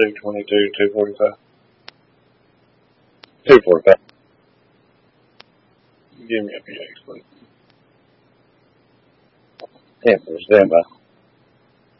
222, 245. 245. Give me a PX, please. 10 for standby.